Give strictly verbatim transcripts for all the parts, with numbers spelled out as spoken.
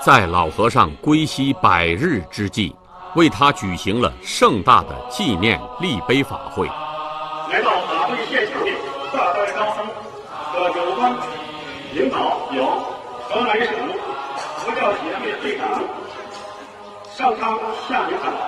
在老和尚归西百日之际，为他举行了盛大的纪念立碑法会。 来到法会现场的大代高僧和有关领导有河南省佛教协会会长上苍下明堂，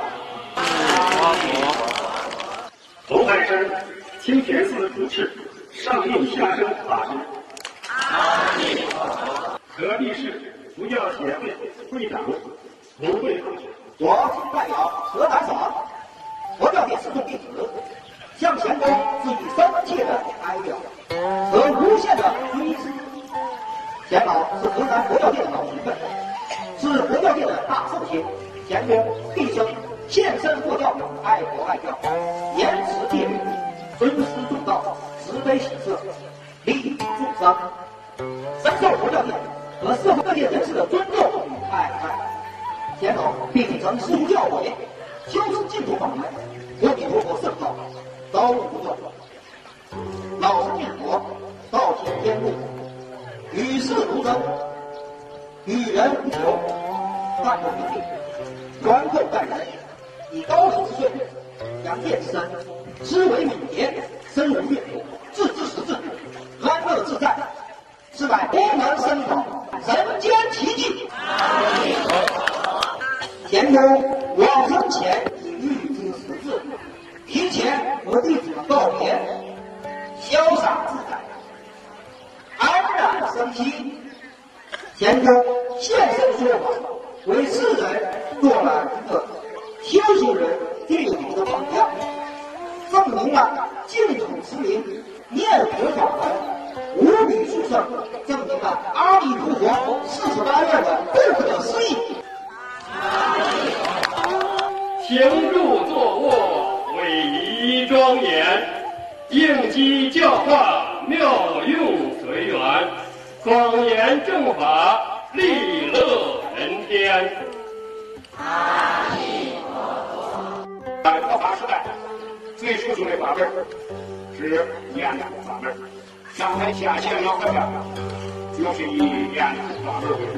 头海山清田寺主持上应下生法师，河地市佛教协会会长卢慧凤， 我代表河南省佛教界师众弟子，向前公致以深切的哀悼和无限的追思。钱老是河南佛教界的老前辈，是佛教界的大圣贤。钱公毕生献身佛教，爱国爱教，严持戒律，尊师重道，慈悲喜舍，利益众生，深受佛教界和社会各界人士的尊重与爱戴。钱老秉承师父教诲，修持净土法门，阿弥陀佛圣道，朝暮不断，老生念佛，道行天路，与世无争，与人无求，淡泊明净，宽厚待人，以高行之岁，扬业之身，思维敏捷，身无越途，自知实质，安乐自在，是乃功能深广，人间奇迹。钱公往生前已预知时至，提前和弟子们告别，潇洒自在，安然生息。钱公现身说法，为世人做了一个修行人最好的榜样，证明了净土持名念佛法门无比殊胜，证明了阿弥陀佛四十八愿的不可思议。 行住坐卧，伟仪庄严，应机教化，妙用随缘，广言正法，利乐人天。阿弥陀佛。在佛法时代，最殊胜的法门是念佛法门。上台下线老和尚就是以念佛法门为主。